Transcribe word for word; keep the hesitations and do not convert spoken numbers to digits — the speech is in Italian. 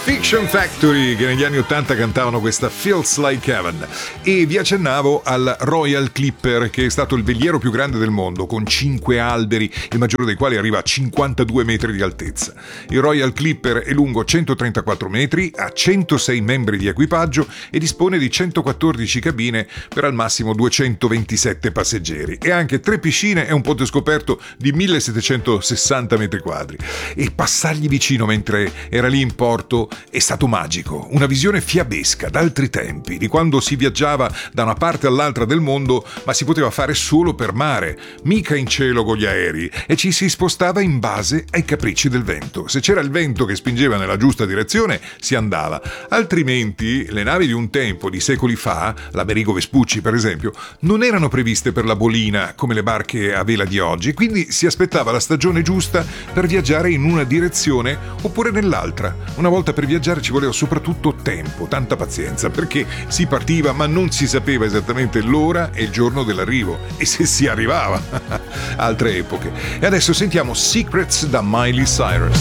Fiction Factory, che negli anni ottanta cantavano questa Feels Like Heaven. E vi accennavo al Royal Clipper, che è stato il veliero più grande del mondo, con cinque alberi, il maggiore dei quali arriva a cinquantadue metri di altezza. Il Royal Clipper è lungo centotrentaquattro metri, ha centosei membri di equipaggio e dispone di centoquattordici cabine per al massimo duecentoventisette passeggeri, e anche tre piscine e un ponte scoperto di millesettecentosessanta metri quadri. E passargli vicino mentre era lì in porto è stato magico, una visione fiabesca d'altri tempi, di quando si viaggiava da una parte all'altra del mondo, ma si poteva fare solo per mare, mica in cielo con gli aerei, e ci si spostava in base ai capricci del vento. Se c'era il vento che spingeva nella giusta direzione, si andava, altrimenti le navi di un tempo, di secoli fa, l'Amerigo Vespucci per esempio, non erano previste per la bolina come le barche a vela di oggi, quindi si aspettava la stagione giusta per viaggiare in una direzione oppure nell'altra. Una volta per viaggiare ci voleva soprattutto tempo, tanta pazienza, perché si partiva ma non si sapeva esattamente l'ora e il giorno dell'arrivo, e se si arrivava. Altre epoche. E adesso sentiamo Secrets da Miley Cyrus.